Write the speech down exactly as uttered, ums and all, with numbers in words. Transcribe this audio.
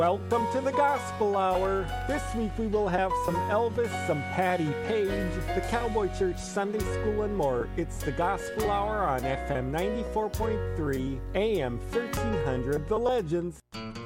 Welcome to the Gospel Hour. This week we will have some Elvis, some Patty Page, the Cowboy Church Sunday School, and more. It's the Gospel Hour on F M ninety-four point three, A M thirteen hundred, The Legends.